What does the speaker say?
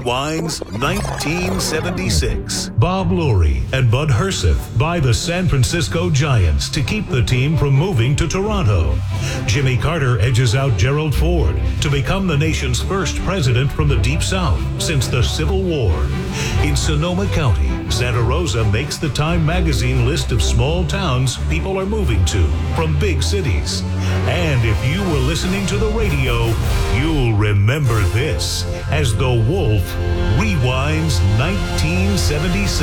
Rewinds 1976. Bob Lurie and Bud Herseth buy the San Francisco Giants to keep the team from moving to Toronto. Jimmy Carter edges out Gerald Ford to become the nation's first president from the Deep South since the Civil War. In Sonoma County, Santa Rosa makes the Time magazine list of small towns people are moving to from big cities. And if you were listening to the radio, you'll remember this as The Wolf rewinds 1976.